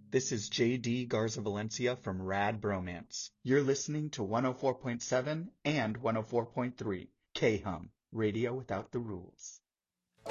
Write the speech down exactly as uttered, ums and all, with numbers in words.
This is J D Garza Valencia from Rad Bromance. You're listening to one oh four point seven and one oh four point three K-Hum, Radio Without the Rules.